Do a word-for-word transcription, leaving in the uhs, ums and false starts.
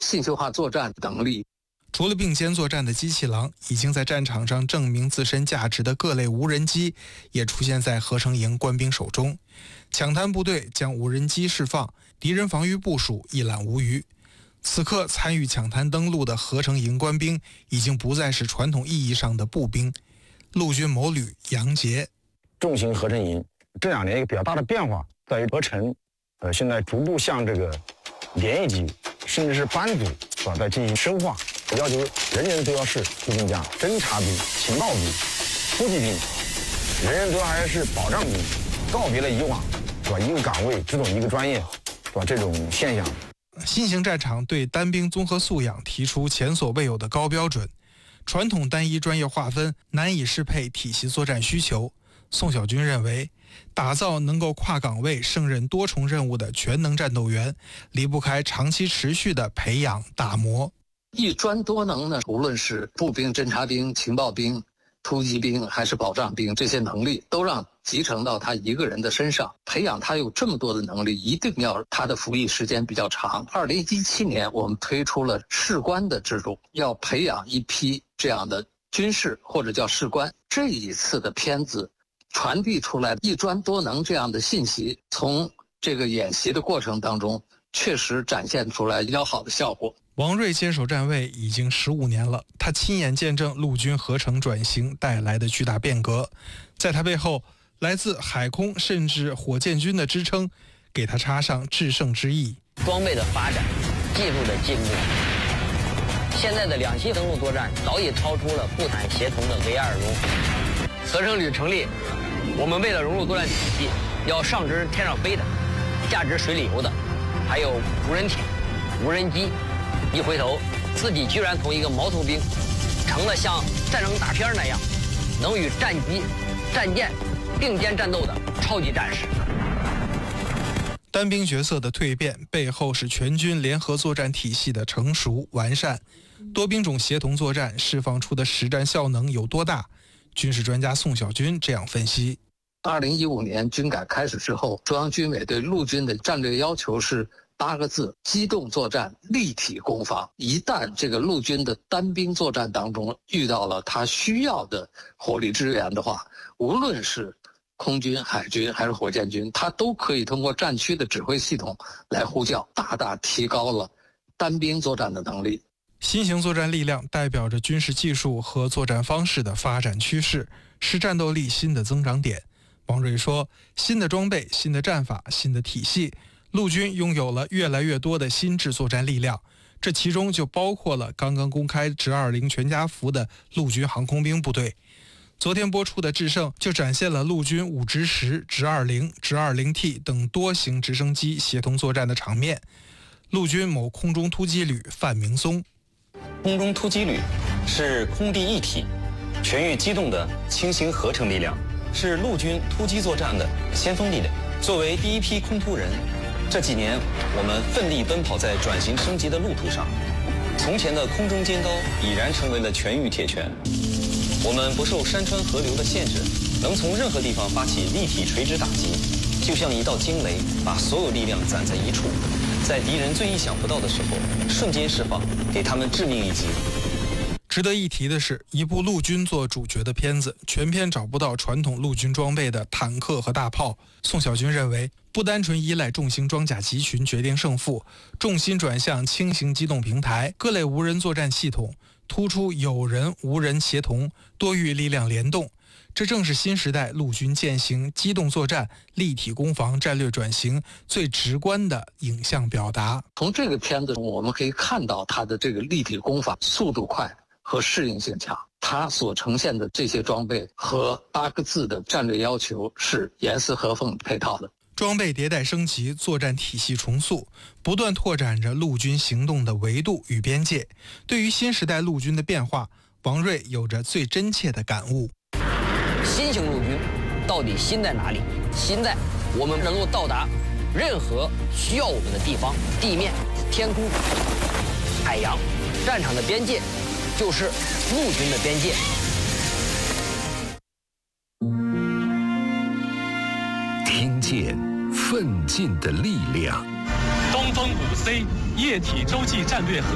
信息化作战能力。 除了并肩作战的机器狼，已经在战场上证明自身价值的各类无人机也出现在合成营官兵手中。抢滩部队将无人机释放，敌人防御部署一览无余。此刻参与抢滩登陆的合成营官兵已经不再是传统意义上的步兵。陆军某旅杨杰， 重型合成营这两年一个比较大的变化在于合成，呃，现在逐步向这个连一级甚至是班组啊在进行深化，要求人人都要是步兵将、侦察兵、情报兵、突击兵，人人都还是保障兵，告别了以往是吧一个岗位只懂一个专业是吧这种现象。 新型战场对单兵综合素养提出前所未有的高标准，传统单一专业划分难以适配体系作战需求。宋小军认为，打造能够跨岗位胜任多重任务的全能战斗员，离不开长期持续的培养打磨。 一专多能呢，无论是步兵、侦察兵、情报兵、突击兵还是保障兵，这些能力都让集成到他一个人的身上。培养他有这么多的能力，一定要他的服役时间比较长。二零一七年我们推出了士官的制度，要培养一批这样的军士或者叫士官。这一次的片子传递出来一专多能这样的信息，从这个演习的过程当中确实展现出来比较好的效果。 王瑞坚守站位已经十五年了，他亲眼见证陆军合成转型带来的巨大变革，在他背后，来自海空甚至火箭军的支撑，给他插上制胜之意。 装备的发展，技术的进步，现在的两栖登陆作战早已超出了步坦协同的唯二荣。合成旅成立，我们为了融入作战体系，要上知天上飞的，下知水里游的，还有无人艇、无人机。一回头，自己居然从一个毛头兵，成了像战争大片那样，能与战机、战舰并肩战斗的超级战士。 单兵角色的蜕变背后是全军联合作战体系的成熟完善，多兵种协同作战释放出的实战效能有多大？军事专家宋小军这样分析： 二零一五年军改开始之后，中央军委对陆军的战略要求是八个字：机动作战，立体攻防。一旦这个陆军的单兵作战当中遇到了他需要的火力支援的话，无论是空军、海军还是火箭军，他都可以通过战区的指挥系统来呼叫，大大提高了单兵作战的能力。 新型作战力量代表着军事技术和作战方式的发展趋势，是战斗力新的增长点。王瑞说，新的装备、新的战法、新的体系，陆军拥有了越来越多的新制作战力量，这其中就包括了刚刚公开直二零全家福的陆军航空兵部队。昨天播出的《制胜》就展现了陆军五直十、直二零、直二零 T 等多型直升机协同作战的场面。陆军某空中突击旅范明松， 空中突击旅是空地一体、全域机动的轻型合成力量，是陆军突击作战的先锋力量。作为第一批空突人，这几年我们奋力奔跑在转型升级的路途上。从前的空中尖刀已然成为了全域铁拳。我们不受山川河流的限制，能从任何地方发起立体垂直打击，就像一道惊雷，把所有力量攒在一处，在敌人最意想不到的时候瞬间释放，给他们致命一击。 值得一提的是，一部陆军做主角的片子，全片找不到传统陆军装备的坦克和大炮。宋小军认为，不单纯依赖重型装甲集群决定胜负，重心转向轻型机动平台、各类无人作战系统，突出有人无人协同、多域力量联动。这正是新时代陆军践行机动作战、立体攻防战略转型最直观的影像表达。 从这个片子中，我们可以看到它的这个立体攻防速度快和适应性强，它所呈现的这些装备和八个字的战略要求是严丝合缝配套的。 装备迭代升级，作战体系重塑，不断拓展着陆军行动的维度与边界。对于新时代陆军的变化，王瑞有着最真切的感悟。 新型陆军到底新在哪里？新在我们能够到达任何需要我们的地方，地面、天空、海洋，战场的边界就是陆军的边界。 听见奋进的力量。 东风五 C 液体洲际战略核